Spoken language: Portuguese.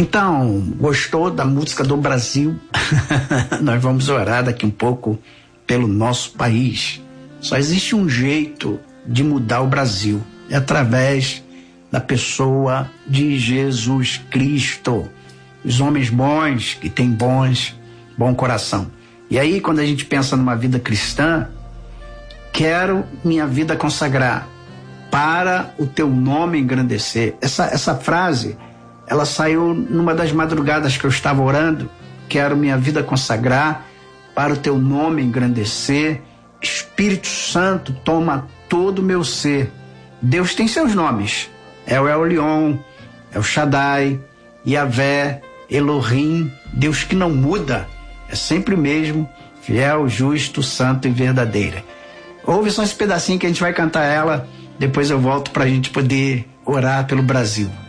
Então, gostou da música do Brasil? Nós vamos orar daqui um pouco pelo nosso país. Só existe um jeito de mudar o Brasil, é através da pessoa de Jesus Cristo. Os homens bons que têm bom coração. E aí, quando a gente pensa numa vida cristã, quero minha vida consagrar para o teu nome engrandecer. Essa frase, ela saiu numa das madrugadas que eu estava orando. Quero minha vida consagrar para o teu nome engrandecer. Espírito Santo, toma todo o meu ser. Deus tem seus nomes. É o El Elyon, é o Shaddai, Yahvé, Elohim, Deus que não muda. É sempre o mesmo, fiel, justo, santo e verdadeiro. Ouve só esse pedacinho que a gente vai cantar ela. Depois eu volto para a gente poder orar pelo Brasil.